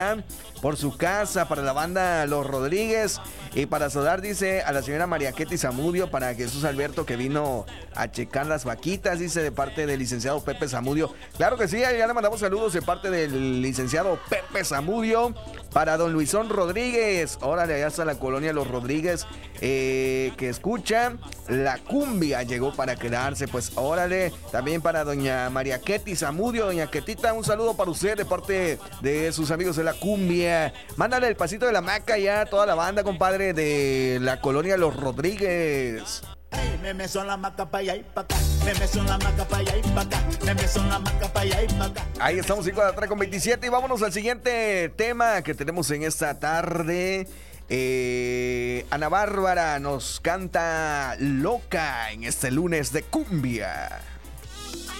por su casa, para la banda Los Rodríguez y para saludar, dice, a la señora María Ketty Zamudio, para Jesús Alberto que vino a checar las vaquitas, dice, de parte del licenciado Pepe Zamudio. Claro que sí, ya le mandamos saludos de parte del licenciado Pepe Zamudio, para don Luisón Rodríguez, órale, allá está la colonia Los Rodríguez, que escucha la cumbia, llegó para quedarse, pues órale, también para doña María Ketty Zamudio, doña Ketita, un saludo para usted de parte de sus amigos de la cumbia. Mándale el pasito de la maca ya a toda la banda, compadre, de la colonia Los Rodríguez. Me son la maca pa' allá y pa' acá. Me son la maca pa' allá y pa' acá. Me son la maca pa' allá y pa' acá. Ahí estamos, 5 de la tarde con 27 y vámonos al siguiente tema que tenemos en esta tarde. Ana Bárbara nos canta Loca en este lunes de cumbia.